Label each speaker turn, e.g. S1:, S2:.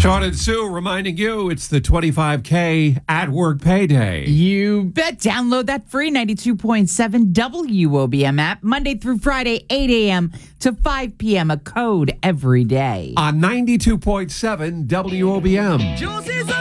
S1: Sean and Sue reminding you it's the 25K at work payday.
S2: You bet. Download that free 92.7 WOBM app Monday through Friday, 8 a.m. to 5 p.m. A code every day.
S1: On 92.7 WOBM.
S3: Josie